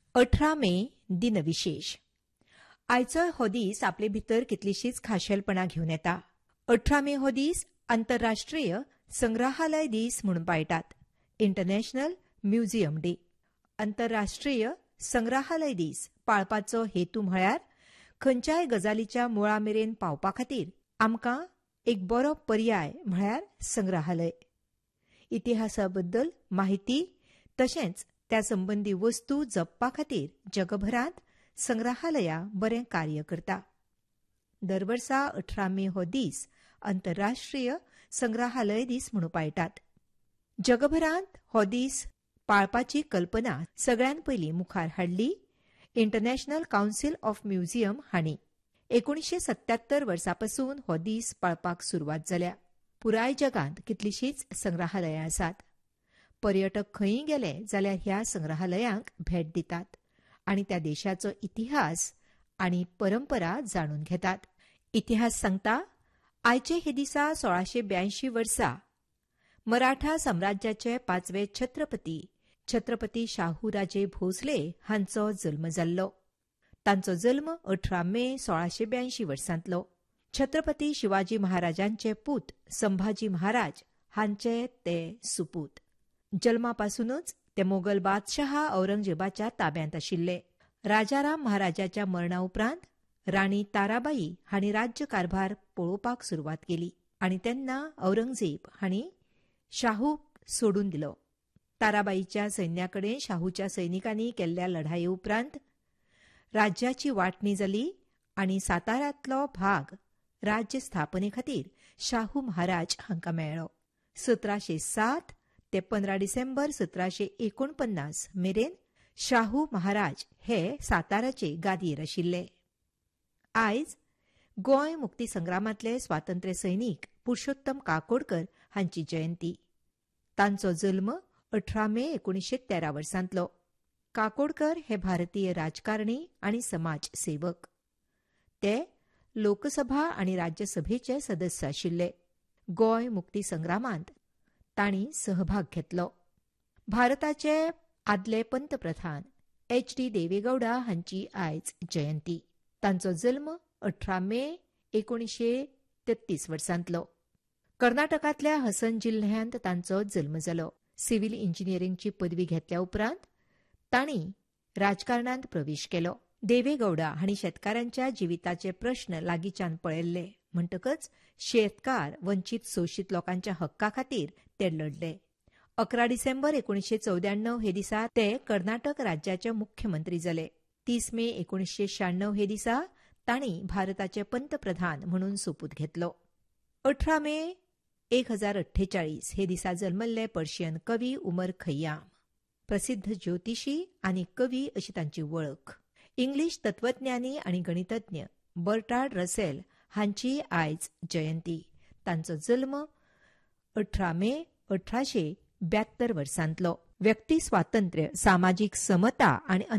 18 मे दिनविशेष. आयचो हो दीस आपले भितर कितलीशीच खाशेलपणां घेवन येता. 18 मे हो दीस आंतरराष्ट्रीय संग्रहालय दीस म्हणून पाळटात. International museum day. आंतरराष्ट्रीय संग्रहालय दीस पाळपाचो हेतू म्हळ्यार खंयच्याय गजालीच्या मुळामेरेन पावपाखातीर आमकां एक बरो पर्याय म्हळ्यार संग्रहालय. इतिहासाबद्दल माहिती तशेंच त्या संबंधी वस्तू जपपाखातीर जगभरांत संग्रहालयां बरें कार्य करता. दर वर्सा 18 मे हो दीस आंतरराष्ट्रीय संग्रहालय दीस म्हणून पाळटात. जगभरांत हो दीस पाळपाची कल्पना सगळ्यान पयलीं मुखार हाडली इंटरनॅशनल कावन्सिल ऑफ म्युझियम हांणी. 1977 वर्सापासून हो दीस पाळपाक सुरवात जाल्या. पुराय जगांत कितलीशीच संग्रहालयां आसात. पर्यटक खंयय गेले जाल्यार ह्या संग्रहालयांक भेट दितात आनी त्या देशाचो इतिहास आनी परंपरा जाणून घेतात. इतिहास सांगता आयचे हे दिसा 1682 वर्सा मराठा साम्राज्याचे 5वे छत्रपती शाहू राजे भोसले हांचो जल्म जाल्लो. तांचो जल्म 18 मे 1682 वर्सांतलो. छत्रपती शिवाजी महाराजांचे पूत संभाजी महाराज हांचे ते सुपूत. जल्मापासूनच ते मोगल बादशाह औरंगजेबाच्या ताब्यांत आशिल्ले. राजाराम महाराजाच्या मरणा उपरांत राणी ताराबाई हांणी राज्यकारभार पळोवपाक सुरवात केली आनी तेन्ना औरंगजेब हांणी शाहूक सोडून दिलो. ताराबाईच्या सैन्याकडेन शाहूच्या सैनिकांनी केल्ल्या लढाये उपरांत राज्याची वांटणी जाली आनी साताऱ्यांतलो भाग राज्य स्थापनेखातीर शाहू महाराज हांकां मेळ्ळो. 1707 ते 15 डिसेंबर 1749 मेरेन शाहू महाराज हे साताराचे गादयेर आशिल्ले. आयज गोंय मुक्ती संग्रामांतले स्वातंत्र्य सैनीक पुरुषोत्तम काकोडकर हांची जयंती. तांचो जल्म 18 मे 1913 वर्सांतलो. काकोडकर हे भारतीय राजकारणी आनी समाजसेवक. ते लोकसभा आनी राज्यसभेचे सदस्य आशिल्ले. गोंय मुक्ती संग्रामांत तांणी सहभाग घेतलो. भारताचे आदले पंतप्रधान HD देवेगौडा हांची आयज जयंती. तांचो जल्म 18 मे 1933 वर्सांतलो. कर्नाटकांतल्या हसन जिल्ह्यांत तांचो जल्म जालो. सिव्हिल इंजिनियरिंगची पदवी घेतल्या उपरांत तांणी राजकारणांत प्रवेश केलो. देवेगौडा हांणी शेतकारांच्या जिविताचे प्रश्न लागींच्यान पळयल्ले म्हणटकच शेतकार वंचीत शोषित लोकांच्या हक्का खातीर ते लढले. 11 डिसेंबर 1994 हे दिसा ते कर्नाटक राज्याचे मुख्यमंत्री जाले. 30 मे 1996 हे दिसा तांणी भारताचे पंतप्रधान म्हणून सोपूत घेतलो. 18 मे 1048 हे दिसा जल्मल्ले पर्शियन कवी उमर खय्याम. प्रसिद्ध ज्योतिशी आनी कवी अशी तांची वळख. इंग्लीश तत्वज्ञानी आनी गणितज्ञ बर्ट्राड रसेल हांची आयज जयंती. तांचो जल्म 18 मे 1872 वर्सांतलो. व्यक्ती स्वातंत्र्य, सामाजीक समता आनी